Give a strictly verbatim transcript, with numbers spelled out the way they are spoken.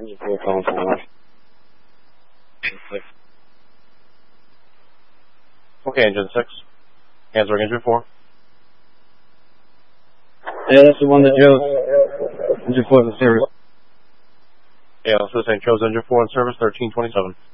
Engine four calling for one. Okay, engine six. Answering engine four. Yeah, that's the one that Joe's. Engine four is the serial. Yeah, this is Saint Joe's engine four in service, thirteen twenty-seven.